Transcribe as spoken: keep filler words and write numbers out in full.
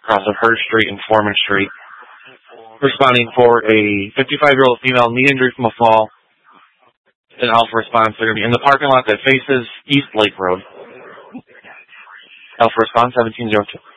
cross of Hurst Street and Foreman Street. Responding for a fifty-five-year-old female knee injury from a fall. An Alpha response, they're going to be in the parking lot that faces East Lake Road. Alpha response seventeen oh two.